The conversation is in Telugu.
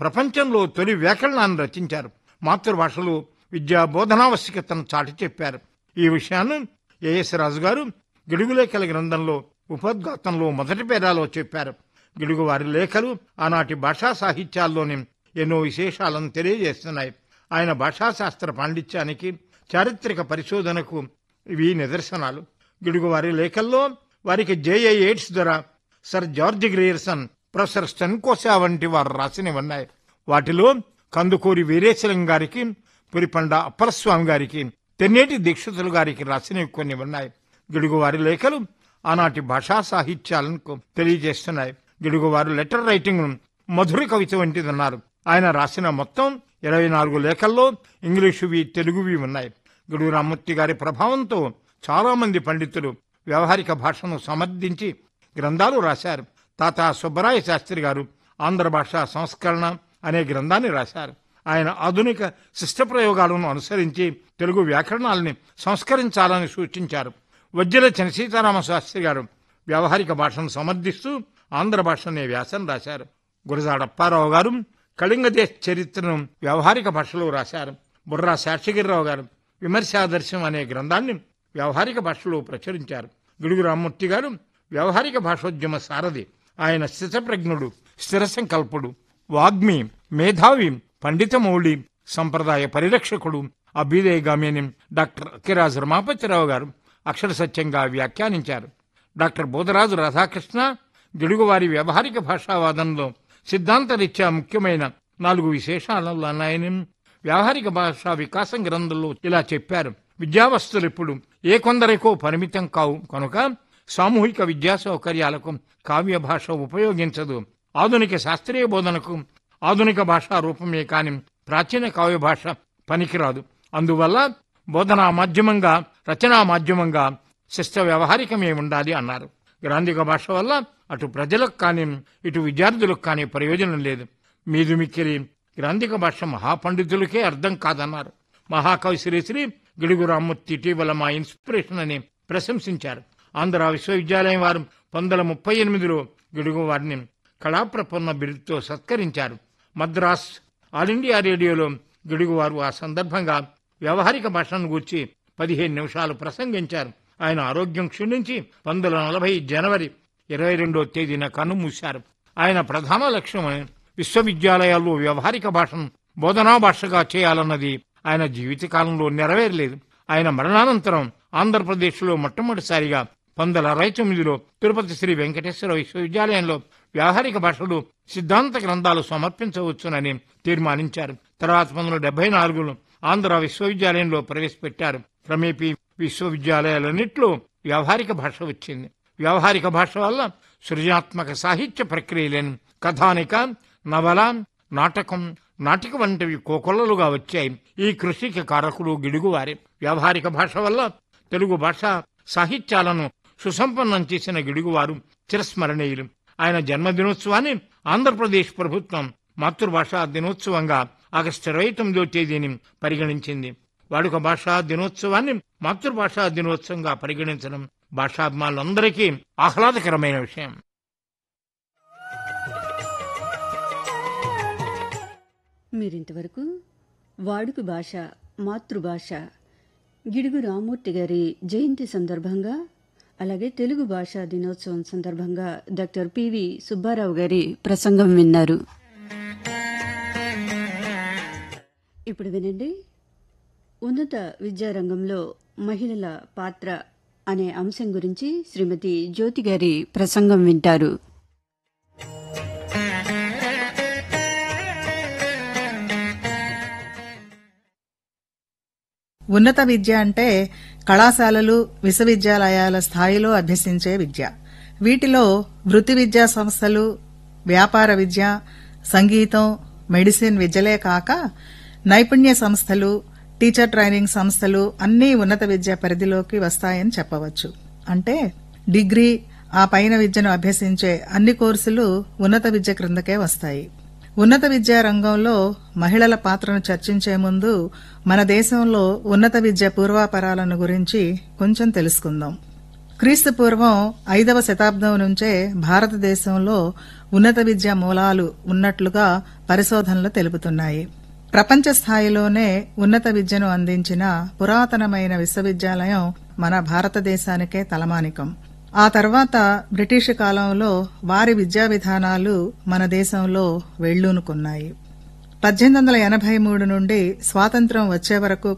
ప్రపంచంలో తొలి వ్యాకరణాన్ని రచించారు. మాతృభాషలో విద్యా బోధనావశ్యకతను చాటి చెప్పారు. ఈ విషయాన్ని ఏఎస్ రాజు గారు గిడుగులేఖల గ్రంథంలో ఉపోద్ఘాతంలో మొదటి పేరాలో చెప్పారు. గిడుగు వారి లేఖలు ఆనాటి భాషా సాహిత్యాల్లోని ఎన్నో విశేషాలను తెలియజేస్తున్నాయి. ఆయన భాషాశాస్త్ర పాండిత్యానికి, చారిత్రక పరిశోధనకు ఇవి నిదర్శనాలు. గిడుగు వారి లేఖల్లో వారికి జేఏ ఎయిడ్స్ ద్వారా సర్ జార్జ్ గ్రియర్సన్, ప్రొఫెసర్ స్టెన్కోసా వంటి వారు రాసినవన్నాయి. వాటిలో కందుకూరి వీరేశలింగం గారికి, పురిపండ అప్పలస్వామి గారికి, తెన్నేటి దీక్షితులు గారికి రాసినవి కొన్ని ఉన్నాయి. గిడుగువారి లేఖలు ఆనాటి భాషా సాహిత్యాలను తెలియజేస్తున్నాయి. గిడుగువారు లెటర్ రైటింగ్ మధుర కవిత వంటిదన్నారు. ఆయన రాసిన మొత్తం 24 లేఖల్లో ఇంగ్లీషువి, తెలుగువి ఉన్నాయి. గిడుగు రామ్మూర్తి గారి ప్రభావంతో చాలా మంది పండితులు వ్యవహారిక భాషను సమర్థించి గ్రంథాలు రాశారు. తాతా సుబ్బరాయ శాస్త్రి గారు ఆంధ్ర భాషా సంస్కరణ అనే గ్రంథాన్ని రాశారు. ఆయన ఆధునిక శిష్ట ప్రయోగాలను అనుసరించి తెలుగు వ్యాకరణాలని సంస్కరించాలని సూచించారు. వజ్జల చనసీతారామ శాస్త్రి గారు వ్యవహారిక భాషను సమర్థిస్తూ ఆంధ్ర భాష అనే వ్యాసం రాశారు. గురజాడ అప్పారావు గారు కళింగదేశ చరిత్రను వ్యవహారిక భాషలో రాశారు. బుర్రా శేషగిరిరావు గారు విమర్శాదర్శం అనే గ్రంథాన్ని వ్యవహారిక భాషలో ప్రచురించారు. గిడుగు రామ్మూర్తి గారు వ్యవహారిక భాషోద్యమ సారథి. ఆయన స్థితప్రజ్ఞుడు, స్థిర సంకల్పుడు, వాగ్మి, మేధావి, పండితమౌళి, సంప్రదాయ పరిరక్షకుడు, అభ్యుదయగామిని డాక్టర్ అక్కిరాజు రమాపతిరావు గారు అక్షర సత్యంగా వ్యాఖ్యానించారు. డాక్టర్ బోధరాజు రాధాకృష్ణ గిడుగువారి వ్యవహారిక భాషావాదంలో సిద్ధాంతరీత్యా ముఖ్యమైన 4 విశేషాలను ఆయన వ్యవహారిక భాషా వికాసం గ్రంథంలో ఇలా చెప్పారు. విద్యావస్తులు ఇప్పుడు ఏ కొందరికో పరిమితం కావు కనుక సామూహిక విద్యా సౌకర్యాలకు కావ్య భాష ఉపయోగించదు. ఆధునిక శాస్త్రీయ బోధనకు ఆధునిక భాషా రూపమే కాని ప్రాచీన కావ్య భాష పనికిరాదు. అందువల్ల బోధనా మాధ్యమంగా, రచనా మాధ్యమంగా శిష్ట వ్యవహారికమే ఉండాలి అన్నారు. గ్రాంధిక భాష వల్ల అటు ప్రజలకు కానీ ఇటు విద్యార్థులకు కానీ ప్రయోజనం లేదు. మీదు మిక్కిలి గ్రాంధిక భాష మహాపండితులకే అర్థం కాదన్నారు. మహాకవి శ్రీశ్రీ గిడుగు రామ్మూర్తి ఇటీవల మా ఇన్స్పిరేషన్ అని ప్రశంసించారు. ఆంధ్ర విశ్వవిద్యాలయం వారు 1938లో గిడుగు వారిని కళాప్రపన్న బిరుదుతో సత్కరించారు. మద్రాస్ ఆల్ ఇండియా రేడియోలో గిడుగువారు ఆ సందర్భంగా వ్యవహారిక భాషను గూర్చి 15 నిమిషాలు ప్రసంగించారు. ఆయన ఆరోగ్యం క్షీణించి 1940 జనవరి 22వ తేదీన కన్నుమూశారు. ఆయన ప్రధాన లక్ష్యం విశ్వవిద్యాలయాల్లో వ్యవహారిక భాషను బోధనా భాషగా చేయాలన్నది ఆయన జీవితకాలంలో నెరవేరలేదు. ఆయన మరణానంతరం ఆంధ్రప్రదేశ్లో మొట్టమొదటిసారిగా 1969లో తిరుపతి శ్రీ వెంకటేశ్వర విశ్వవిద్యాలయంలో వ్యవహారిక భాషలు సిద్ధాంత గ్రంథాలు సమర్పించవచ్చునని తీర్మానించారు. తర్వాత 1974లో ఆంధ్ర విశ్వవిద్యాలయంలో ప్రవేశపెట్టారు. క్రమేపీ విశ్వవిద్యాలయాలన్నింటిలో వ్యవహారిక భాష వచ్చింది. వ్యవహారిక భాష వల్ల సృజనాత్మక సాహిత్య ప్రక్రియలను కథానిక, నవల, నాటకం, నాటిక వంటివి కోకొల్లలుగా వచ్చాయి. ఈ కృషికి కారకులు గిడుగువారే. వ్యవహారిక భాష వల్ల తెలుగు భాష సాహిత్యాలను సుసంపన్నం చేసిన గిడుగువారు చిరస్మరణీయులు. ఆయన జన్మదినోత్సవాన్ని ఆంధ్రప్రదేశ్ ప్రభుత్వం మాతృభాషా దినోత్సవంగా ఆగస్టు 29వ తేదీని పరిగణించింది. వాడుక భాషా దినోత్సవాన్ని మాతృభాషా దినోత్సవంగా పరిగణించడం భాషాభిమానులందరికీ ఆహ్లాదకరమైన విషయం. మీరింతవరకు వాడుక భాష, మాతృభాష, గిడుగు రామ్మూర్తి గారి జయంతి సందర్భంగా, అలాగే తెలుగు భాషా దినోత్సవం సందర్భంగా డాక్టర్ పివి సుబ్బారావు గారి ప్రసంగం విన్నారు. ఇప్పుడు వినండి, ఉన్నత విద్యారంగంలో మహిళల పాత్ర అనే అంశం గురించి శ్రీమతి జ్యోతి గారి ప్రసంగం వింటారు. ఉన్నత విద్య అంటే కళాశాలలు, విశ్వవిద్యాలయాల స్థాయిలో అభ్యసించే విద్య. వీటిలో వృత్తి విద్యా సంస్థలు, వ్యాపార విద్య, సంగీతం, మెడిసిన్ విద్యలే కాక నైపుణ్య సంస్థలు, టీచర్ ట్రైనింగ్ సంస్థలు అన్నీ ఉన్నత విద్య పరిధిలోకి వస్తాయని చెప్పవచ్చు. అంటే డిగ్రీ, ఆ పైన విద్యను అభ్యసించే అన్ని కోర్సులు ఉన్నత విద్య క్రిందకే వస్తాయి. ఉన్నత విద్యా రంగంలో మహిళల పాత్రను చర్చించే ముందు మన దేశంలో ఉన్నత విద్య పూర్వాపరాలను గురించి కొంచెం తెలుసుకుందాం. క్రీస్తు పూర్వం 5వ శతాబ్దం నుంచే భారతదేశంలో ఉన్నత విద్యా మూలాలు ఉన్నట్లుగా పరిశోధనలు తెలుపుతున్నాయి. ప్రపంచ స్థాయిలోనే ఉన్నత విద్యను అందించిన పురాతనమైన విశ్వవిద్యాలయం మన భారతదేశానికే తలమానికం. ఆ తర్వాత బ్రిటిష్ కాలంలో వారి విద్యా విధానాలు మన దేశంలో వెళ్లూనుకున్నాయి. 1883 నుండి స్వాతంత్ర్యం వచ్చే వరకు